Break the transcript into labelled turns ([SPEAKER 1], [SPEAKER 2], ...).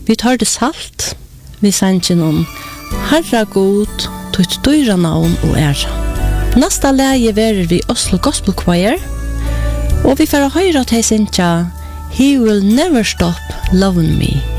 [SPEAKER 1] Vi tar det salt, vi sannsyn om Herra god, tutt dyra navn og æra. Nasta leie verer vi Oslo Gospel Choir, og vi får høyre til sinja He will never stop loving me.